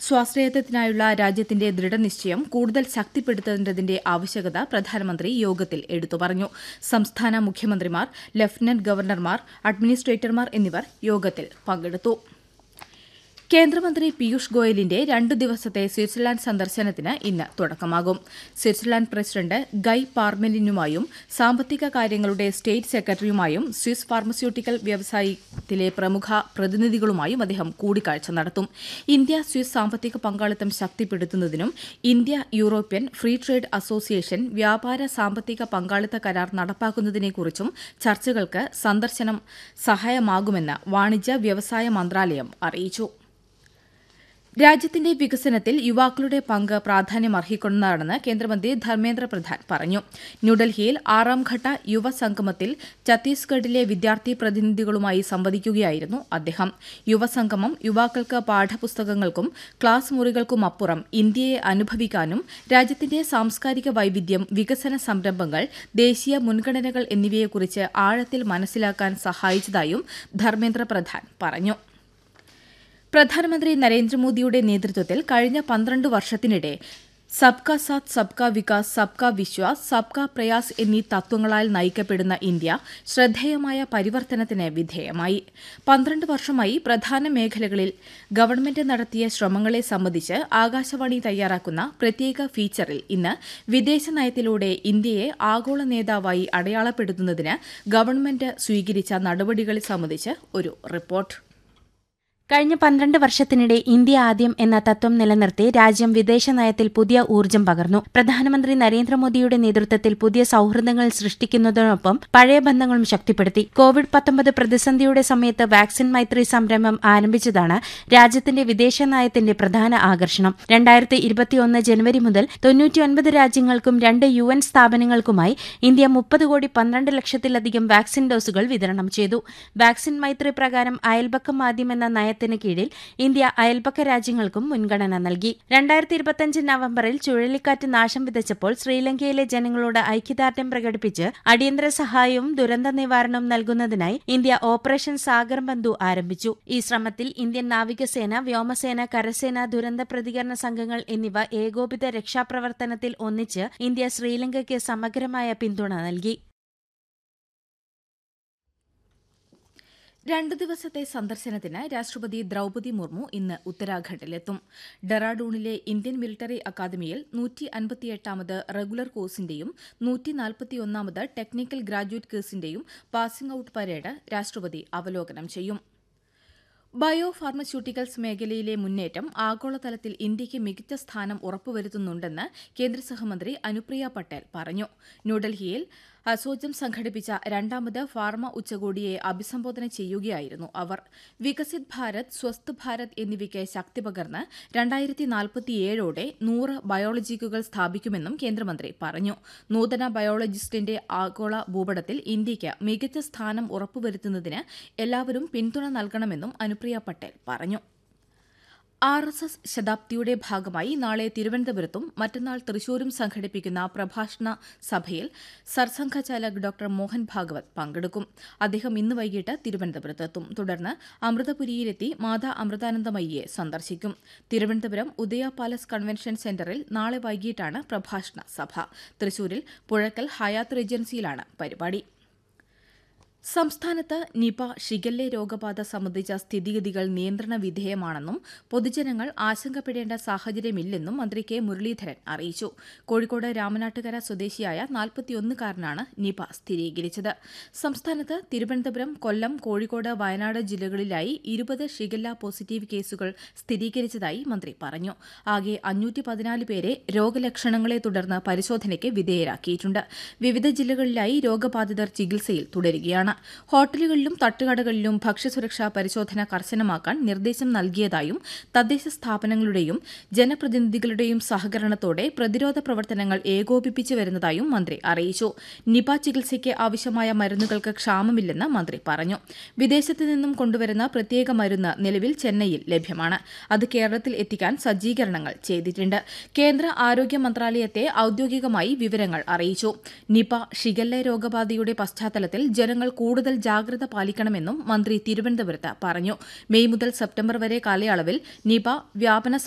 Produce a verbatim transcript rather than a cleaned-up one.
സ്വാശ്രയത്വത്തിനായുള്ള രാജ്യത്തിന്റെ ദൃഢനിശ്ചയം കൂടുതൽ ശക്തിപ്പെടുത്തേണ്ടതിന്റെ ആവശ്യകത പ്രധാനമന്ത്രി യോഗത്തിൽ എടുത്തു പറഞ്ഞു. സംസ്ഥാന മുഖ്യമന്ത്രിമാർ, ലഫ്റ്റനന്റ് ഗവർണർമാർ, അഡ്മിനിസ്ട്രേറ്റർമാർ എന്നിവർ യോഗത്തിൽ പങ്കെടുത്തു. കേന്ദ്രമന്ത്രി പീയൂഷ് ഗോയലിന്റെ രണ്ടു ദിവസത്തെ സ്വിറ്റ്സർലാൻഡ് സന്ദർശനത്തിന് ഇന്ന് തുടക്കമാകും. സ്വിറ്റ്സർലാൻഡ് പ്രസിഡന്റ് ഗൈ പാർമെലിനുമായും സാമ്പത്തിക കാര്യങ്ങളുടെ സ്റ്റേറ്റ് സെക്രട്ടറിയുമായും സ്വിസ് ഫാർമസ്യൂട്ടിക്കൽ വ്യവസായത്തിലെ പ്രമുഖ പ്രതിനിധികളുമായും അദ്ദേഹം കൂടിക്കാഴ്ച നടത്തും. ഇന്ത്യ സ്വിസ് സാമ്പത്തിക പങ്കാളിത്തം ശക്തിപ്പെടുത്തുന്നതിനും India European free trade association വ്യാപാര സാമ്പത്തിക പങ്കാളിത്ത കരാർ നടപ്പാക്കുന്നതിനെക്കുറിച്ചും ചർച്ചകൾക്ക് സന്ദർശനം സഹായമാകുമെന്ന് വാണിജ്യ വ്യവസായ മന്ത്രാലയം അറിയിച്ചു. രാജ്യത്തിന്റെ വികസനത്തിൽ യുവാക്കളുടെ പങ്ക് പ്രാധാന്യമർഹിക്കുന്നതാണെന്ന് കേന്ദ്രമന്ത്രി ധർമ്മേന്ദ്ര പ്രധാൻ പറഞ്ഞു. ന്യൂഡൽഹിയിൽ ആറാംഘട്ട യുവസംഗമത്തിൽ ഛത്തീസ്ഗഡിലെ വിദ്യാർത്ഥി പ്രതിനിധികളുമായി സംവദിക്കുകയായിരുന്നു അദ്ദേഹം. യുവസംഗമം യുവാക്കൾക്ക് പാഠപുസ്തകങ്ങൾക്കും ക്ലാസ് മുറികൾക്കുമപ്പുറം ഇന്ത്യയെ അനുഭവിക്കാനും രാജ്യത്തിന്റെ സാംസ്കാരിക വൈവിധ്യം, വികസന സംരംഭങ്ങൾ, ദേശീയ മുൻഗണനകൾ എന്നിവയെക്കുറിച്ച് ആഴത്തിൽ മനസ്സിലാക്കാൻ സഹായിച്ചതായും ധർമ്മേന്ദ്ര പ്രധാൻ പറഞ്ഞു. പ്രധാനമന്ത്രി നരേന്ദ്രമോദിയുടെ നേതൃത്വത്തിൽ കഴിഞ്ഞ പന്ത്രണ്ട് വർഷത്തിനിടെ സബ്കാ സാത്ത് സബ്കാ വികാസ്, സബ്കാ വിശ്വാസ്, സബ്കാ പ്രയാസ് എന്നീ തത്വങ്ങളാൽ നയിക്കപ്പെടുന്ന ഇന്ത്യ ശ്രദ്ധേയമായ പരിവർത്തനത്തിന് വിധേയമായി. പന്ത്രണ്ട് വർഷമായി പ്രധാന മേഖലകളിൽ ഗവൺമെന്റ് നടത്തിയ ശ്രമങ്ങളെ സംബന്ധിച്ച് ആകാശവാണി തയ്യാറാക്കുന്ന പ്രത്യേക ഫീച്ചറിൽ ഇന്ന് വിദേശ നയത്തിലൂടെ ഇന്ത്യയെ ആഗോള നേതാവായി അടയാളപ്പെടുത്തുന്നതിന് ഗവൺമെന്റ് സ്വീകരിച്ച നടപടികളെ സംബന്ധിച്ച് ഒരു റിപ്പോർട്ട്. കഴിഞ്ഞ പന്ത്രണ്ട് വർഷത്തിനിടെ ഇന്ത്യ ആദ്യം എന്ന തത്വം നിലനിർത്തി രാജ്യം വിദേശ നയത്തിൽ പുതിയ ഊർജ്ജം പകർന്നു. പ്രധാനമന്ത്രി നരേന്ദ്രമോദിയുടെ നേതൃത്വത്തിൽ പുതിയ സൌഹൃദങ്ങൾ സൃഷ്ടിക്കുന്നതിനൊപ്പം പഴയ ബന്ധങ്ങളും ശക്തിപ്പെടുത്തി. കോവിഡ് പത്തൊമ്പത് പ്രതിസന്ധിയുടെ സമയത്ത് വാക്സിൻ മൈത്രി സംരംഭം ആരംഭിച്ചതാണ് രാജ്യത്തിന്റെ വിദേശ നയത്തിന്റെ പ്രധാന ആകർഷണം. രണ്ടായിരത്തി ഇരുപത്തിയൊന്ന് ജനുവരി മുതൽ തൊണ്ണൂറ്റിയൊൻപത് രാജ്യങ്ങൾക്കും രണ്ട് യു എൻ സ്ഥാപനങ്ങൾക്കുമായി ഇന്ത്യ മുപ്പത് കോടി പന്ത്രണ്ട് ലക്ഷത്തിലധികം വാക്സിൻ ഡോസുകൾ വിതരണം ചെയ്തു. വാക്സിൻ മൈത്രി പ്രകാരം അയൽപക്കം ആദ്യം എന്ന നയത്തിൽ ത്തിന് കീഴിൽ ഇന്ത്യ അയൽപക്ക രാജ്യങ്ങൾക്കും മുൻഗണന നൽകി. രണ്ടായിരത്തി ഇരുപത്തിയഞ്ച് നവംബറിൽ ചുഴലിക്കാറ്റ് നാശം വിതച്ചപ്പോൾ ശ്രീലങ്കയിലെ ജനങ്ങളോട് ഐക്യദാർഢ്യം പ്രകടിപ്പിച്ച് അടിയന്തര സഹായവും ദുരന്ത നിവാരണവും നൽകുന്നതിനായി ഇന്ത്യ ഓപ്പറേഷൻ സാഗർ ബന്ധു ആരംഭിച്ചു. ഈ ശ്രമത്തിൽ ഇന്ത്യൻ നാവികസേന, വ്യോമസേന, കരസേന, ദുരന്ത പ്രതികരണ സംഘങ്ങൾ എന്നിവ ഏകോപിത രക്ഷാപ്രവർത്തനത്തിൽ ഒന്നിച്ച് ഇന്ത്യ ശ്രീലങ്കയ്ക്ക് സമഗ്രമായ പിന്തുണ നൽകി. രണ്ടു ദിവസത്തെ സന്ദർശനത്തിന് രാഷ്ട്രപതി ദ്രൌപദി മുർമു ഇന്ന് ഉത്തരാഖണ്ഡിലെത്തും. ഡെറാഡൂണിലെ ഇന്ത്യൻ മിലിറ്ററി അക്കാദമിയിൽ നൂറ്റി അൻപത്തിയെട്ടാമത് റെഗുലർ കോഴ്സിന്റെയും നൂറ്റി നാൽപ്പത്തിയൊന്നാമത് technical graduate കോഴ്സിന്റെയും passing out parade രാഷ്ട്രപതി അവലോകനം ചെയ്യും. ബയോ ഫാർമസ്യൂട്ടിക്കൽസ് മേഖലയിലെ മുന്നേറ്റം ആഗോളതലത്തിൽ ഇന്ത്യയ്ക്ക് മികച്ച സ്ഥാനം ഉറപ്പുവരുത്തുന്നുണ്ടെന്ന് കേന്ദ്ര സഹമന്ത്രി അനുപ്രിയ പട്ടേൽ പറഞ്ഞു. ന്യൂഡൽഹിയിൽ അസോചം സംഘടിപ്പിച്ച രണ്ടാമത് ഫാർമ ഉച്ചകോടിയെ അഭിസംബോധന ചെയ്യുകയായിരുന്നു അവർ. വികസിത് ഭാരത്, സ്വസ്ഥ് ഭാരത് എന്നിവയ്ക്ക് ശക്തി പകർന്ന് രണ്ടായിരത്തി നാൽപ്പത്തിയേഴോടെ നൂറ് ബയോളജിക്കുകൾ സ്ഥാപിക്കുമെന്നും കേന്ദ്രമന്ത്രി പറഞ്ഞു. നൂതന ബയോളജിസ്റ്റിന്റെ ആഗോള ഭൂപടത്തിൽ ഇന്ത്യയ്ക്ക് മികച്ച സ്ഥാനം ഉറപ്പുവരുത്തുന്നതിന് എല്ലാവരും പിന്തുണ നൽകണമെന്നും അനുപ്രിയ പട്ടേൽ പറഞ്ഞു. ആർ എസ് എസ് ശതാബ്ദിയുടെ ഭാഗമായി നാളെ തിരുവനന്തപുരത്തും മറ്റന്നാൾ തൃശൂരും സംഘടിപ്പിക്കുന്ന പ്രഭാഷണ സഭയിൽ സർസംഘചാലക് ഡോക്ടർ മോഹൻ ഭാഗവത് പങ്കെടുക്കും. അദ്ദേഹം ഇന്ന് വൈകിട്ട് തിരുവനന്തപുരത്തെത്തും. തുടർന്ന് അമൃതപുരിയിലെത്തി മാതാ അമൃതാനന്ദമയിയെ സന്ദർശിക്കും. തിരുവനന്തപുരം ഉദയ പാലസ് കൺവെൻഷൻ സെന്ററിൽ നാളെ വൈകിട്ടാണ് പ്രഭാഷണ സഭ. തൃശൂരിൽ പുഴക്കൽ ഹയാത്ത് റെജൻസിയിലാണ് പരിപാടി. സംസ്ഥാനത്ത് നിപ, ഷിഗല്ല രോഗബാധ സംബന്ധിച്ച സ്ഥിതിഗതികൾ നിയന്ത്രണ വിധേയമാണെന്നും പൊതുജനങ്ങൾ ആശങ്കപ്പെടേണ്ട സാഹചര്യമില്ലെന്നും മന്ത്രി കെ മുരളീധരൻ അറിയിച്ചു. കോഴിക്കോട് രാമനാട്ടുകര സ്വദേശിയായ നാൽപ്പത്തിയൊന്നുകാരനാണ് നിപ സ്ഥിരീകരിച്ചത്. സംസ്ഥാനത്ത് തിരുവനന്തപുരം, കൊല്ലം, കോഴിക്കോട്, വയനാട് ജില്ലകളിലായി ഇരുപത് ഷിഗല്ല പോസിറ്റീവ് കേസുകൾ സ്ഥിരീകരിച്ചതായി മന്ത്രി പറഞ്ഞു. ആകെ അഞ്ഞൂറ്റി പതിനാല് പേരെ രോഗലക്ഷണങ്ങളെ തുടർന്ന് പരിശോധനയ്ക്ക് വിധേയരാക്കിയിട്ടുണ്ട്. വിവിധ ജില്ലകളിലായി രോഗബാധിതർ ചികിത്സയിൽ തുടരുകയാണ്. ഹോട്ടലുകളിലും തട്ടുകടകളിലും ഭക്ഷ്യസുരക്ഷാ പരിശോധന കർശനമാക്കാൻ നിർദ്ദേശം നൽകിയതായും തദ്ദേശ സ്ഥാപനങ്ങളുടെയും ജനപ്രതിനിധികളുടെയും സഹകരണത്തോടെ പ്രതിരോധ പ്രവർത്തനങ്ങൾ ഏകോപിപ്പിച്ചു വരുന്നതായും മന്ത്രി അറിയിച്ചു. നിപ ചികിത്സയ്ക്ക് ആവശ്യമായ മരുന്നുകൾക്ക് ക്ഷാമമില്ലെന്ന് മന്ത്രി പറഞ്ഞു. വിദേശത്തു നിന്നും കൊണ്ടുവരുന്ന പ്രത്യേക മരുന്ന് നിലവിൽ ചെന്നൈയിൽ ലഭ്യമാണ്. അത് കേരളത്തിൽ എത്തിക്കാൻ സജ്ജീകരണങ്ങൾ ചെയ്തിട്ടുണ്ട്. കേന്ദ്ര ആരോഗ്യ മന്ത്രാലയത്തെ ഔദ്യോഗികമായി വിവരങ്ങൾ അറിയിച്ചു. നിപ, ഷിഗല്ല രോഗബാധയുടെ പശ്ചാത്തലത്തിൽ ജനങ്ങൾ കൂടുതൽ ജാഗ്രത പാലിക്കണമെന്നും മന്ത്രി തിരുവനന്തപുരത്ത് പറഞ്ഞു. മെയ് മുതൽ സെപ്റ്റംബർ വരെ കാലയളവിൽ നിപ വ്യാപന